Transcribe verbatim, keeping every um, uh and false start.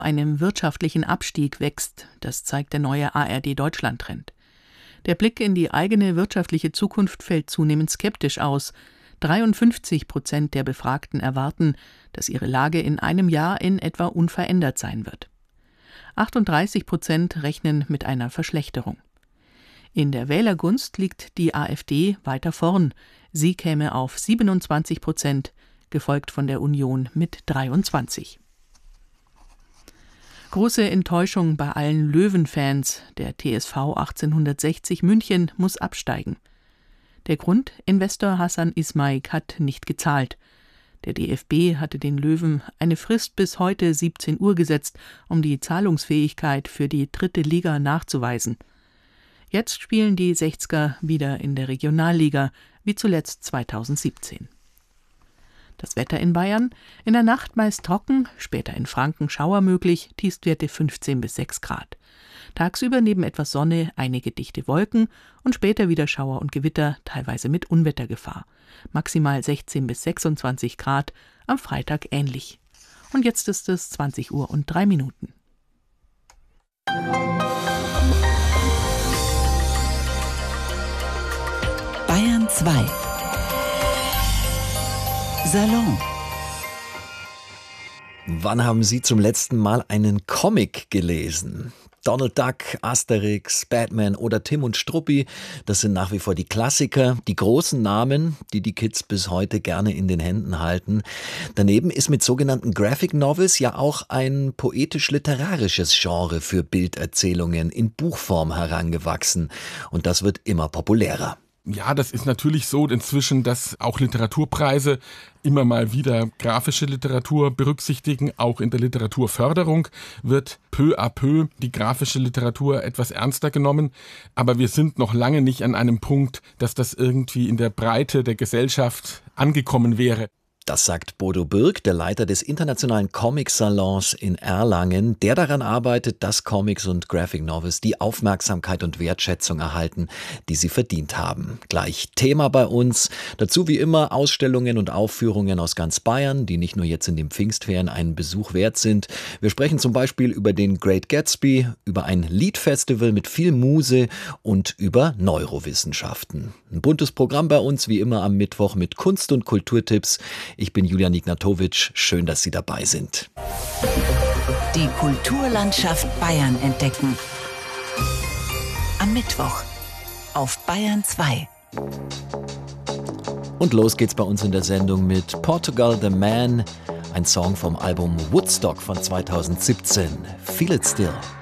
einem wirtschaftlichen Abstieg wächst. Das zeigt der neue A R D-Deutschland-Trend. Der Blick in die eigene wirtschaftliche Zukunft fällt zunehmend skeptisch aus. dreiundfünfzig Prozent der Befragten erwarten, dass ihre Lage in einem Jahr in etwa unverändert sein wird. achtunddreißig Prozent rechnen mit einer Verschlechterung. In der Wählergunst liegt die AfD weiter vorn. Sie käme auf siebenundzwanzig Prozent, gefolgt von der Union mit dreiundzwanzig. Große Enttäuschung bei allen Löwen-Fans. Der T S V achtzehnhundertsechzig München muss absteigen. Der Grund: Investor Hasan İsmaik hat nicht gezahlt. Der D F B hatte den Löwen eine Frist bis heute siebzehn Uhr gesetzt, um die Zahlungsfähigkeit für die dritte Liga nachzuweisen. Jetzt spielen die Sechzger wieder in der Regionalliga, wie zuletzt zweitausendsiebzehn. Das Wetter in Bayern: in der Nacht meist trocken, später in Franken Schauer möglich, Tiefstwerte fünfzehn bis sechs Grad. Tagsüber neben etwas Sonne einige dichte Wolken und später wieder Schauer und Gewitter, teilweise mit Unwettergefahr. Maximal sechzehn bis sechsundzwanzig Grad, am Freitag ähnlich. Und jetzt ist es zwanzig Uhr und drei Minuten. Bayern zwei. Salon. Wann haben Sie zum letzten Mal einen Comic gelesen? Donald Duck, Asterix, Batman oder Tim und Struppi, das sind nach wie vor die Klassiker, die großen Namen, die die Kids bis heute gerne in den Händen halten. Daneben ist mit sogenannten Graphic Novels ja auch ein poetisch-literarisches Genre für Bilderzählungen in Buchform herangewachsen. Und das wird immer populärer. Ja, das ist natürlich so inzwischen, dass auch Literaturpreise immer mal wieder grafische Literatur berücksichtigen. Auch in der Literaturförderung wird peu à peu die grafische Literatur etwas ernster genommen. Aber wir sind noch lange nicht an einem Punkt, dass das irgendwie in der Breite der Gesellschaft angekommen wäre. Das sagt Bodo Birk, der Leiter des internationalen Comic-Salons in Erlangen, der daran arbeitet, dass Comics und Graphic Novels die Aufmerksamkeit und Wertschätzung erhalten, die sie verdient haben. Gleich Thema bei uns. Dazu wie immer Ausstellungen und Aufführungen aus ganz Bayern, die nicht nur jetzt in den Pfingstferien einen Besuch wert sind. Wir sprechen zum Beispiel über den Great Gatsby, über ein Liedfestival mit viel Muse und über Neurowissenschaften. Ein buntes Programm bei uns, wie immer am Mittwoch mit Kunst- und Kulturtipps. Ich bin Julian Ignatowitsch. Schön, dass Sie dabei sind. Die Kulturlandschaft Bayern entdecken. Am Mittwoch auf Bayern zwei. Und los geht's bei uns in der Sendung mit Portugal the Man, ein Song vom Album Woodstock von zweitausendsiebzehn. Feel It Still.